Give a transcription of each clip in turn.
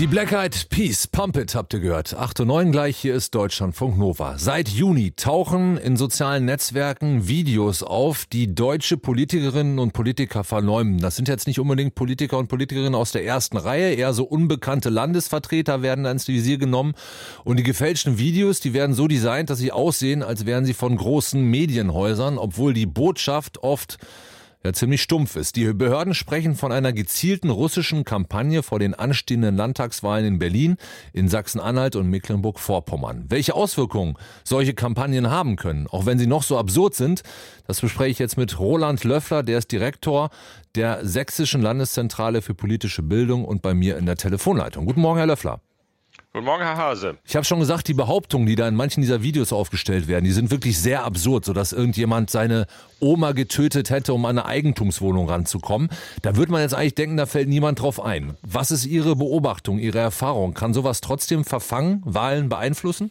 Die Black Eyed Peas, Pump It, habt ihr gehört. 8:09 gleich, hier ist Deutschlandfunk Nova. Seit Juni tauchen in sozialen Netzwerken Videos auf, die deutsche Politikerinnen und Politiker verleumden. Das sind jetzt nicht unbedingt Politiker und Politikerinnen aus der ersten Reihe, eher so unbekannte Landesvertreter werden da ins Visier genommen. Und die gefälschten Videos, die werden so designt, dass sie aussehen, als wären sie von großen Medienhäusern, obwohl die Botschaft oft ziemlich stumpf ist. Die Behörden sprechen von einer gezielten russischen Kampagne vor den anstehenden Landtagswahlen in Berlin, in Sachsen-Anhalt und Mecklenburg-Vorpommern. Welche Auswirkungen solche Kampagnen haben können, auch wenn sie noch so absurd sind, das bespreche ich jetzt mit Roland Löffler, der ist Direktor der Sächsischen Landeszentrale für politische Bildung und bei mir in der Telefonleitung. Guten Morgen, Herr Löffler. Guten Morgen, Herr Hase. Ich habe schon gesagt, die Behauptungen, die da in manchen dieser Videos aufgestellt werden, die sind wirklich sehr absurd, sodass irgendjemand seine Oma getötet hätte, um an eine Eigentumswohnung ranzukommen. Da würde man jetzt eigentlich denken, da fällt niemand drauf ein. Was ist Ihre Beobachtung, Ihre Erfahrung? Kann sowas trotzdem Verfangen, Wahlen beeinflussen?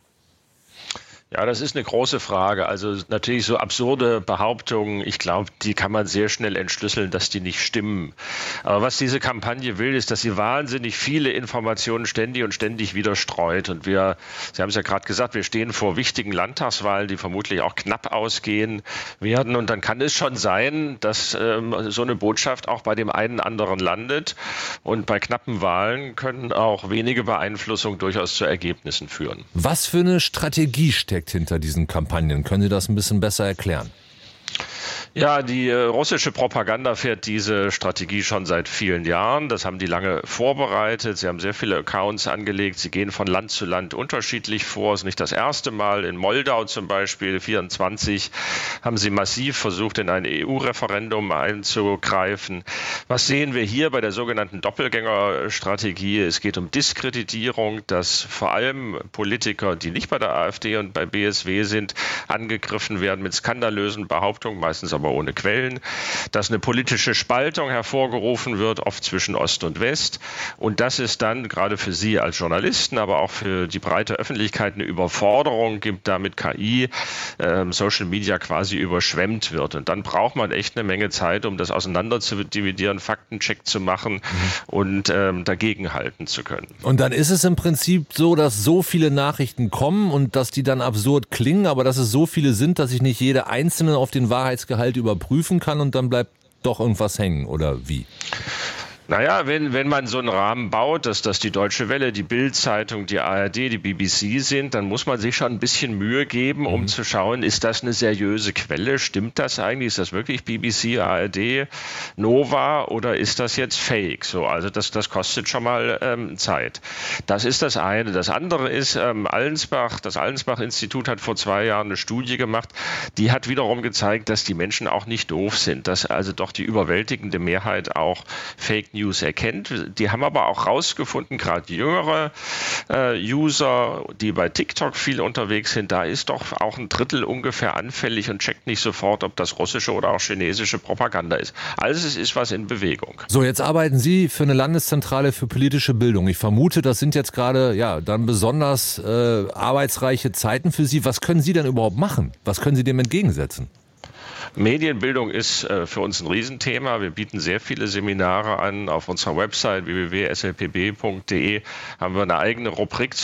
Ja, das ist eine große Frage. Also natürlich so absurde Behauptungen, ich glaube, die kann man sehr schnell entschlüsseln, dass die nicht stimmen. Aber was diese Kampagne will, ist, dass sie wahnsinnig viele Informationen ständig wieder streut. Und Sie haben es ja gerade gesagt, wir stehen vor wichtigen Landtagswahlen, die vermutlich auch knapp ausgehen werden. Und dann kann es schon sein, dass so eine Botschaft auch bei dem einen anderen landet. Und bei knappen Wahlen können auch wenige Beeinflussungen durchaus zu Ergebnissen führen. Was für eine Strategie steckt hinter diesen Kampagnen? Können Sie das ein bisschen besser erklären? Ja, die russische Propaganda fährt diese Strategie schon seit vielen Jahren. Das haben die lange vorbereitet. Sie haben sehr viele Accounts angelegt. Sie gehen von Land zu Land unterschiedlich vor. Es ist nicht das erste Mal. In Moldau zum Beispiel, 24, haben sie massiv versucht, in ein EU-Referendum einzugreifen. Was sehen wir hier bei der sogenannten Doppelgängerstrategie? Es geht um Diskreditierung, dass vor allem Politiker, die nicht bei der AfD und bei BSW sind, angegriffen werden mit skandalösen Behauptungen, meistens aber ohne Quellen, dass eine politische Spaltung hervorgerufen wird, oft zwischen Ost und West. Und dass es dann gerade für Sie als Journalisten, aber auch für die breite Öffentlichkeit eine Überforderung gibt, da mit KI Social Media quasi überschwemmt wird. Und dann braucht man echt eine Menge Zeit, um das auseinander zu dividieren, Faktencheck zu machen und dagegenhalten zu können. Und dann ist es im Prinzip so, dass so viele Nachrichten kommen und dass die dann absurd klingen, aber dass es so viele sind, dass ich nicht jede einzelne auf den Wahrheitsgehalt überprüfen kann und dann bleibt doch irgendwas hängen, oder wie? Naja, wenn man so einen Rahmen baut, dass das die Deutsche Welle, die Bild-Zeitung, die ARD, die BBC sind, dann muss man sich schon ein bisschen Mühe geben, um zu schauen, ist das eine seriöse Quelle? Stimmt das eigentlich? Ist das wirklich BBC, ARD, Nova oder ist das jetzt Fake? So, also das kostet schon mal Zeit. Das ist das eine. Das andere ist, das Allensbach-Institut hat vor 2 Jahren eine Studie gemacht, die hat wiederum gezeigt, dass die Menschen auch nicht doof sind, dass also doch die überwältigende Mehrheit auch Fake News erkennt. Die haben aber auch rausgefunden, gerade jüngere User, die bei TikTok viel unterwegs sind, da ist doch auch 1/3 ungefähr anfällig und checkt nicht sofort, ob das russische oder auch chinesische Propaganda ist. Also es ist was in Bewegung. So, jetzt arbeiten Sie für eine Landeszentrale für politische Bildung. Ich vermute, das sind jetzt gerade dann besonders arbeitsreiche Zeiten für Sie. Was können Sie denn überhaupt machen? Was können Sie dem entgegensetzen? Medienbildung ist für uns ein Riesenthema. Wir bieten sehr viele Seminare an. Auf unserer Website www.slpb.de haben wir eine eigene Rubrik